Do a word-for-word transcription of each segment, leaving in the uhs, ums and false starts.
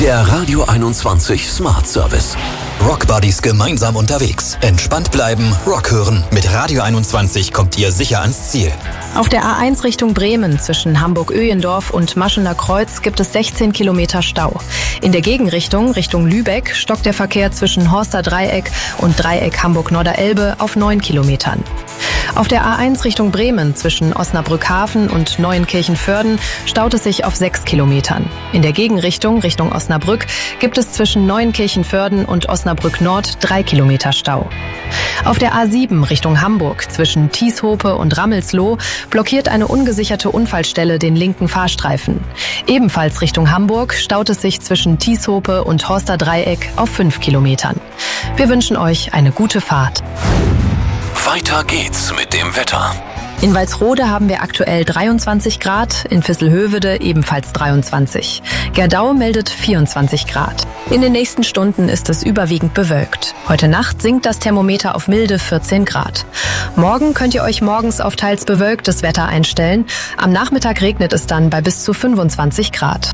Der Radio einundzwanzig Smart Service. Rock Buddies gemeinsam unterwegs. Entspannt bleiben, Rock hören. Mit Radio einundzwanzig kommt ihr sicher ans Ziel. Auf der A eins Richtung Bremen zwischen Hamburg-Öhendorf und Maschener Kreuz gibt es sechzehn Kilometer Stau. In der Gegenrichtung, Richtung Lübeck, stockt der Verkehr zwischen Horster Dreieck und Dreieck Hamburg-Norderelbe auf neun Kilometern. Auf der A eins Richtung Bremen zwischen Osnabrück-Hafen und Neuenkirchen-Vörden staut es sich auf sechs Kilometern. In der Gegenrichtung, Richtung Osnabrück, gibt es zwischen Neuenkirchen-Vörden und Osnabrück-Nord drei Kilometer Stau. Auf der A sieben Richtung Hamburg zwischen Tieshope und Rammelsloh blockiert eine ungesicherte Unfallstelle den linken Fahrstreifen. Ebenfalls Richtung Hamburg staut es sich zwischen Tieshope und Horster Dreieck auf fünf Kilometern. Wir wünschen euch eine gute Fahrt. Weiter geht's mit dem Wetter. In Walsrode haben wir aktuell dreiundzwanzig Grad, in Visselhövede ebenfalls dreiundzwanzig. Gerdau meldet vierundzwanzig Grad. In den nächsten Stunden ist es überwiegend bewölkt. Heute Nacht sinkt das Thermometer auf milde vierzehn Grad. Morgen könnt ihr euch morgens auf teils bewölktes Wetter einstellen. Am Nachmittag regnet es dann bei bis zu fünfundzwanzig Grad.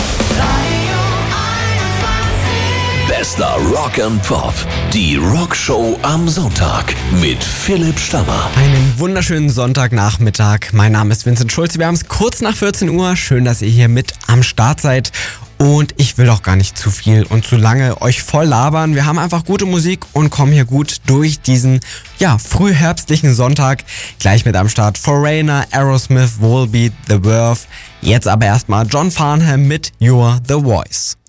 Bester Rock and Pop. Die Rockshow am Sonntag mit Philipp Stammer. Einen wunderschönen Sonntagnachmittag. Mein Name ist Vincent Schulze. Wir haben es kurz nach vierzehn Uhr. Schön, dass ihr hier mit am Start seid. Und ich will auch gar nicht zu viel und zu lange euch voll labern. Wir haben einfach gute Musik und kommen hier gut durch diesen, ja, frühherbstlichen Sonntag. Gleich mit am Start Foreigner, Aerosmith, Volbeat, The Verve. Jetzt aber erstmal John Farnham mit You're the Voice.